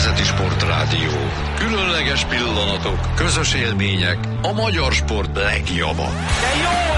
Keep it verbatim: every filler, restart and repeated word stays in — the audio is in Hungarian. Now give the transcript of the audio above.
Nemzeti Sportrádió. Különleges pillanatok, közös élmények, a magyar sport legjava. De jó